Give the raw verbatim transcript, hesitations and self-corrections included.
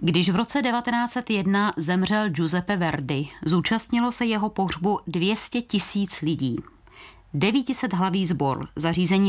Když v roce devatenáct set jedna zemřel Giuseppe Verdi, zúčastnilo se jeho pohřbu dvě stě tisíc lidí. devět set hlavý sbor, zařízení